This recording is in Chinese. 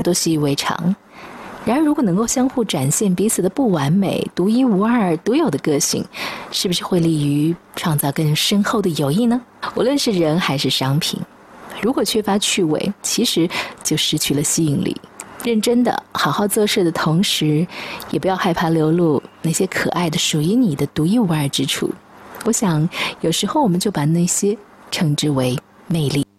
都习以为常。然而，如果能够相互展现彼此的不完美、独一无二、独有的个性，是不是会利于创造更深厚的友谊呢？无论是人还是商品，如果缺乏趣味，其实就失去了吸引力。认真的好好做事的同时，也不要害怕流露那些可爱的属于你的独一无二之处。我想有时候我们就把那些称之为魅力。